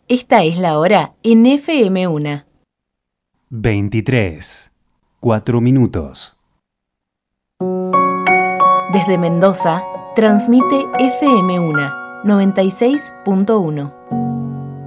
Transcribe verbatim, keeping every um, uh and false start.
Esta es la hora en F M uno. veintitrés, cuatro minutos. Desde Mendoza, transmite F M uno, noventa y seis punto uno.